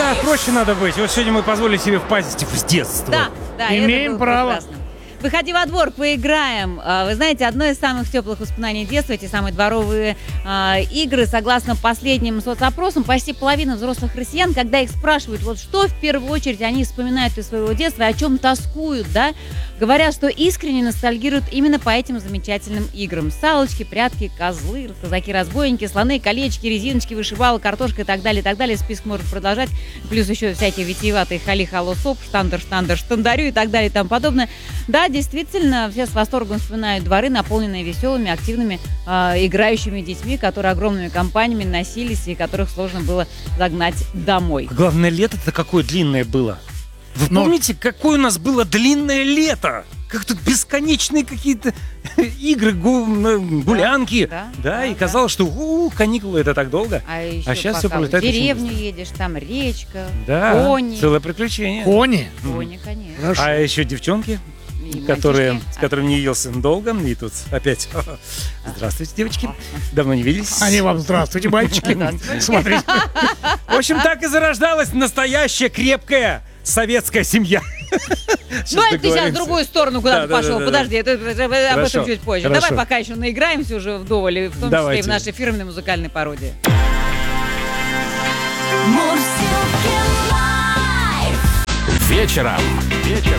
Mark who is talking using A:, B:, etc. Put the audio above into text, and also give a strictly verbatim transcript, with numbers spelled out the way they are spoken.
A: Да, проще надо быть. Вот сегодня мы позволили себе впасть типа с детства.
B: Да, да,
A: Имеем
B: это было
A: право.
B: прекрасно. Выходи во двор, поиграем. А, Вы знаете, одно из самых теплых воспоминаний детства, эти самые дворовые а, игры, согласно последним соцопросам, почти половина взрослых россиян, когда их спрашивают, вот что в первую очередь они вспоминают из своего детства, и о чем тоскуют, да, говорят, что искренне ностальгируют именно по этим замечательным играм. Салочки, прятки, козлы, казаки-разбойники, слоны, колечки, резиночки, вышибалы, картошка и так далее, и так далее. Список можно продолжать. Плюс еще всякие витиеватые хали, хало, соп, штандер, штандер, штандарю и так далее и тому подобное. Да, действительно, все с восторгом вспоминают дворы, наполненные веселыми, активными, э, играющими детьми, которые огромными компаниями носились и которых сложно было загнать домой.
A: Главное, лето-то какое длинное было. Вы
C: Но-
A: помните, какое у нас было длинное лето? Как тут бесконечные какие-то игры, гу- м, гулянки.
B: да,
A: Да,
B: да,
A: и
B: да.
A: казалось, что у, каникулы это так долго.
B: А еще
A: А щас всё
B: пока в
A: пролетает очень
B: деревню
A: быстро.
B: едешь, там речка,
A: Да,
B: кони.
A: целое приключение.
C: Кони.
B: Кони, конечно.
C: Хорошо.
A: А еще девчонки,
B: И
A: которые,
B: мальчишки.
A: с которыми не виделся долго, и тут опять. Здравствуйте, девочки. Давно не виделись.
C: Они вам здравствуйте, мальчики.
B: Здравствуйте.
C: Смотрите.
A: В общем, так и зарождалась настоящая крепкая советская семья.
B: Ну, это ты сейчас в другую сторону куда-то
A: Да, да,
B: пошел.
A: да, да.
B: Подожди, это, это- об
A: Хорошо,
B: этом чуть позже.
A: хорошо.
B: Давай пока еще наиграемся уже вдоволь, и в том
A: Давайте.
B: числе и в нашей фирменной музыкальной пародии.
D: Мурзилки лайф.
E: Вечером. Вечером.